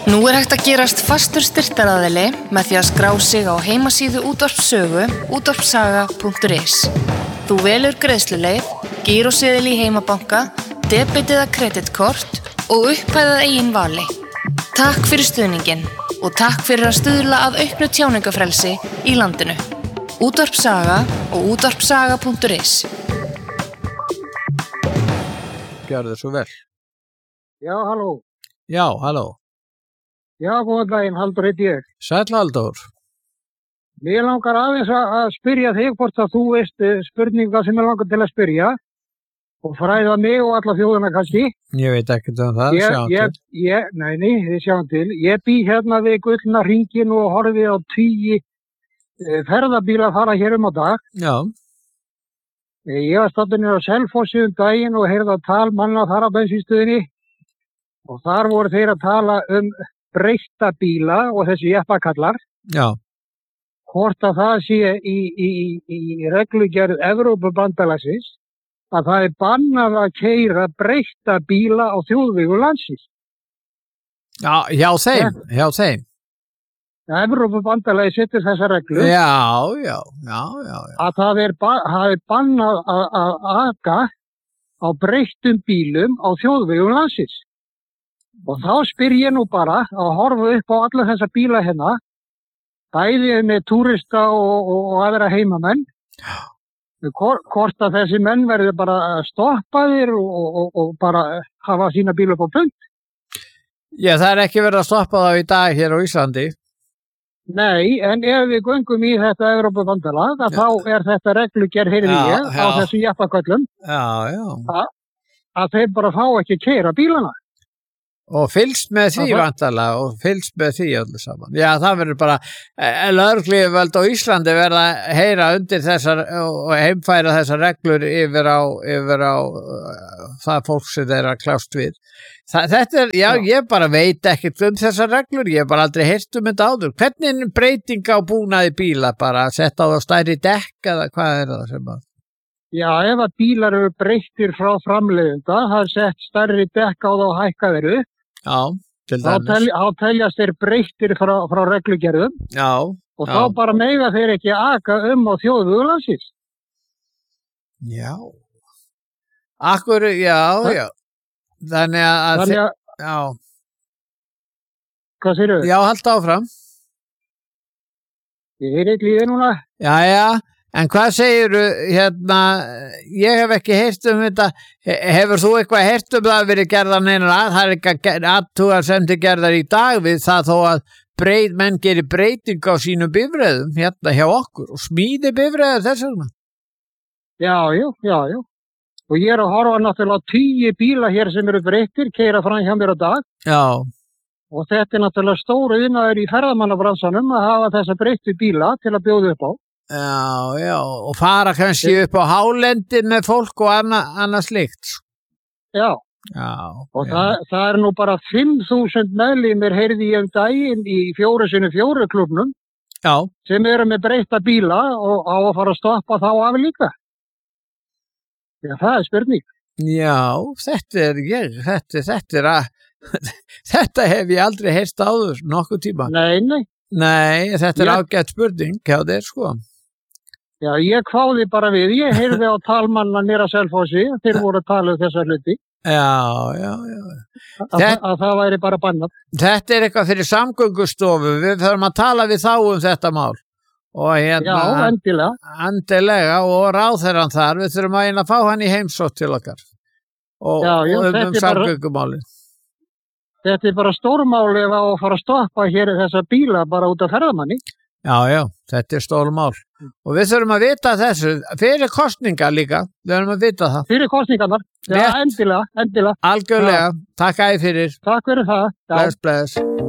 Nú hægt að gerast fastur styrktaraðili með því að skrá sig á heimasíðu Útvarpssögu útvarpssaga.is. Þú velur greiðsluleið, gíróseðil í heimabanka, debit eða kreditkort og upphæðað eigin vali. Takk fyrir stuðninginn og takk fyrir að stuðla að auknu tjáningafrelsi í landinu. Útvarpssaga og útvarpssaga.is. Gjörðu svo vel. Já, halló. Já, halló. Já, góðan daginn, Halldór heiti ég. Sæll Halldór. Mér langar aðeins að spyrja þig hvort að þú veist spurninga sem ég langar til að spyrja og fræða mig og alla þjóðina kannski. Ég veit ekkert það, sjáum til. Nei, þið sjáum til. Ég bý hérna við Gullna hringinn og horfi á 10 ferðabíla fara hér á dag. Já. Ég var staddur niður á Selfossi daginn og heyrði að tal manna þar á bensinstöðinni og þar voru þeir að tala breytta bíla og þessi jeppakallar. Já. Hvort að það sé í reglugerð Evrópubandalagsins að það bannað að keyra breytta bíla á þjóðvegum landsins. Já, hjá þeim. Evrópubandalagið setur þessa reglu. Já. Að það bannað að aka á breyttum bílum á þjóðvegum landsins. Og þá spyr ég nú bara að horfa upp á alla þessa bíla hérna, bæði með túrista og aðra heimamenn, hvort að þessi menn verði bara stoppaðir og bara hafa sína bíla upp á punt. Já, það ekki verið að stoppa þá í dag hér á Íslandi. Nei, en ef við göngum í þetta Evrópubandalag, þá þetta reglugerð heyrði ég á þessu jeppaköllum, að þeir bara fá ekki keyra bílana. Og fylgst með því vantarlega og fylgst með því öllu saman. Já, það verður bara lögregluyfirvöld á Íslandi verða að heyra undir þessar og heimfæra þessar reglur yfir á það fólk sem þeir að kljást við. Þetta ég bara veit ekkert þessar reglur, ég bara aldrei heyrt þetta áður. Hvernig breyting á búnaði bíla bara að setja á það stærri dekk eða hvað það sem að? Já, ef að bílar eru breyttir frá framleiðenda, það sett stærri dekk á þá og hækka þeir upp. Já, til dæmis. Þá teljast þeir breyttir frá reglugerðum. Já. Og þá bara mega þeir ekki aka á þjóðvegum landsins. Já. Já. Þannig að já. Hvað segirðu? Já, haltu áfram. Ég heyri ekki í þig núna. Já. En hvað segirðu hérna, ég hef ekki heyrt þetta, hefur þú eitthvað heyrt það að verið gerðar neinar það eitthvað athugasemdir gerðar í dag við það þó að menn gerir breyting á sínum bifreiðum hérna hjá okkur og smíði bifreiðar þess vegna? Já. Og ég að horfa náttúrulega 10 bíla hér sem eru breyttir, keyra fram hjá mér á dag. Já. Og þetta náttúrulega stóru iðnaður í ferðamannabransanum að hafa þessa breyttu bíla til að bjóða upp á. Já, og fara kannski upp á hálendin með fólk og annað slíkt. Já. Og það nú bara 5.000 meðlimir heyrði ég daginn í 4x4 klubnum. Já. Sem eru með breytta bíla og á að fara að stoppa þá af líka. Já, það spurning. Já, þetta hef ég aldrei heyrt áður nokkuð tíma. Nei, þetta ágætt spurning hjá þér sko. Já, ég kváði bara við, ég heyrði á talmanna nýra Selfossi, þeir voru að tala þessar hluti. Já. Að það væri bara bannað. Þetta eitthvað fyrir samgöngustofu, við þurfum að tala við þá þetta mál. Og já, endilega og ráðherrann þar, við þurfum að fá hann í heimsótt til okkar. Og samgöngumálið. Þetta bara stórmál ef að fara að stoppa hér þessa bíla bara út af ferðamanni. Já, þetta stórmál. Og við þurfum að vita þessu, fyrir kosningar líka, við þurfum að vita það. Fyrir kosningarnar, já, endilega. Algjörlega, takk æði fyrir. Takk fyrir það. Bless.